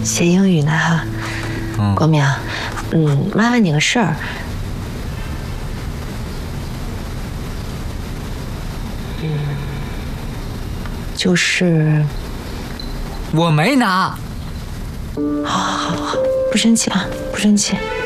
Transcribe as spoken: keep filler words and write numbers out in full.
学英语呢哈。嗯，国明，嗯，妈问你个事儿。嗯，就是。 我没拿。 好好好好，不生气啊，不生气。